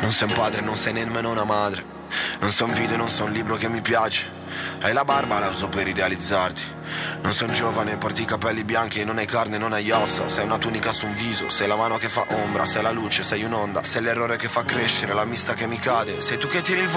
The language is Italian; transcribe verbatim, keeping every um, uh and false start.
Non sei un padre, non sei nemmeno una madre. Non sei un video, non sei un libro che mi piace. Hai la barba, la uso per idealizzarti. Non sei un giovane, porti i capelli bianchi. Non hai carne, non hai ossa. Sei una tunica su un viso. Sei la mano che fa ombra. Sei la luce, sei un'onda. Sei l'errore che fa crescere, la mista che mi cade. Sei tu che tiri il